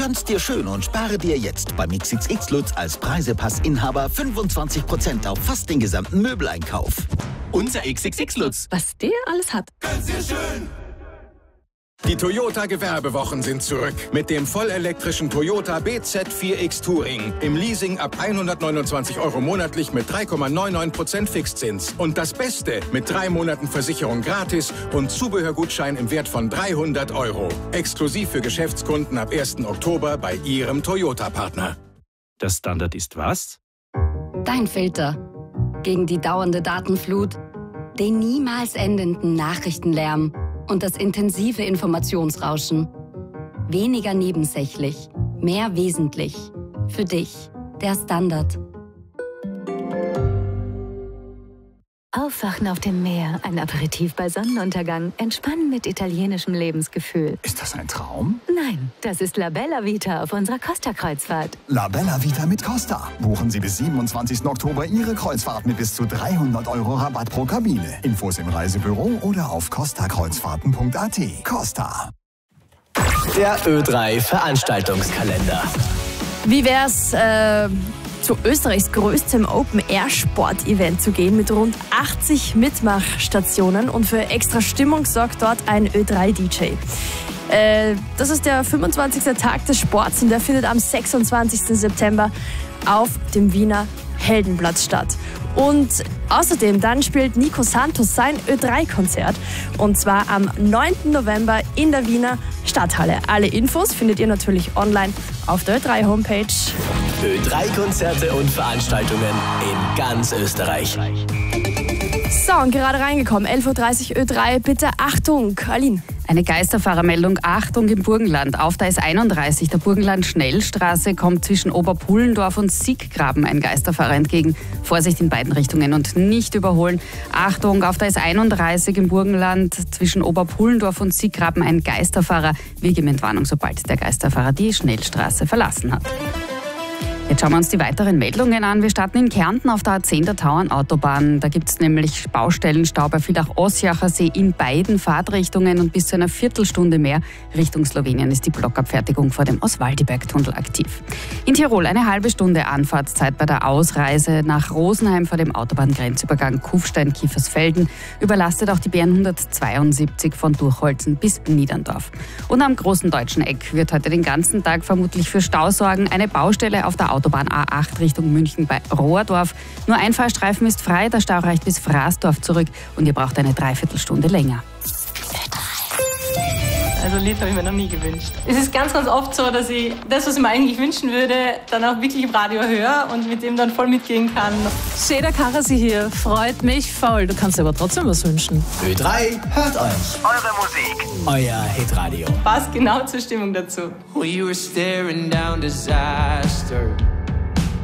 Gönn's dir schön und spare dir jetzt beim XXX Lutz als Preisepassinhaber 25% auf fast den gesamten Möbeleinkauf. Unser XXX Lutz. Was der alles hat. Gönn's dir schön! Die Toyota-Gewerbewochen sind zurück. Mit dem vollelektrischen Toyota BZ4X Touring. Im Leasing ab 129 € monatlich mit 3,99% Fixzins. Und das Beste, mit 3 Monaten Versicherung gratis und Zubehörgutschein im Wert von 300 €. Exklusiv für Geschäftskunden ab 1. Oktober bei Ihrem Toyota-Partner. Der Standard ist was? Dein Filter. Gegen die dauernde Datenflut, den niemals endenden Nachrichtenlärm und das intensive Informationsrauschen. Weniger nebensächlich, mehr wesentlich. Für dich, der Standard. Aufwachen auf dem Meer, ein Aperitif bei Sonnenuntergang, entspannen mit italienischem Lebensgefühl. Ist das ein Traum? Nein, das ist La Bella Vita auf unserer Costa-Kreuzfahrt. La Bella Vita mit Costa. Buchen Sie bis 27. Oktober Ihre Kreuzfahrt mit bis zu 300 € Rabatt pro Kabine. Infos im Reisebüro oder auf costakreuzfahrten.at. Costa. Der Ö3 Veranstaltungskalender. Wie wär's, zu Österreichs größtem Open-Air-Sport-Event zu gehen mit rund 80 Mitmachstationen und für extra Stimmung sorgt dort ein Ö3-DJ. Das ist der 25. Tag des Sports und der findet am 26. September auf dem Wiener Heldenplatz statt. Und außerdem dann spielt Nico Santos sein Ö3-Konzert und zwar am 9. November in der Wiener Stadthalle. Alle Infos findet ihr natürlich online auf der Ö3-Homepage. Ö3-Konzerte und Veranstaltungen in ganz Österreich. So, und gerade reingekommen, 11:30 Uhr Ö3, bitte Achtung, Aline. Eine Geisterfahrermeldung, Achtung im Burgenland. Auf der S31, der Burgenland-Schnellstraße, kommt zwischen Oberpullendorf und Sieggraben ein Geisterfahrer entgegen. Vorsicht in beiden Richtungen und nicht überholen. Achtung, auf der S31 im Burgenland zwischen Oberpullendorf und Sieggraben ein Geisterfahrer. Wegementwarnung, sobald der Geisterfahrer die Schnellstraße verlassen hat. Jetzt schauen wir uns die weiteren Meldungen an. Wir starten in Kärnten auf der A10 der Tauernautobahn. Da gibt es nämlich Baustellenstau bei Villach-Ossiacher See in beiden Fahrtrichtungen und bis zu einer Viertelstunde mehr Richtung Slowenien ist die Blockabfertigung vor dem Oswaldiberg-Tunnel aktiv. In Tirol eine halbe Stunde Anfahrtszeit bei der Ausreise nach Rosenheim vor dem Autobahngrenzübergang Kufstein-Kiefersfelden. Überlastet auch die BN172 von Durchholzen bis Niederndorf. Und am großen deutschen Eck wird heute den ganzen Tag vermutlich für Stau sorgen. Eine Baustelle auf der Autobahn A8 Richtung München bei Rohrdorf. Nur ein Fahrstreifen ist frei, der Stau reicht bis Fraßdorf zurück und ihr braucht eine Dreiviertelstunde länger. Also ein Lied habe ich mir noch nie gewünscht. Es ist ganz, ganz oft so, dass ich das, was ich mir eigentlich wünschen würde, dann auch wirklich im Radio höre und mit dem dann voll mitgehen kann. Seda Karasi hier, freut mich voll. Du kannst dir aber trotzdem was wünschen. Ö3 hört euch. Eure Musik. Euer Hitradio. Passt genau zur Stimmung dazu. We were staring down disaster.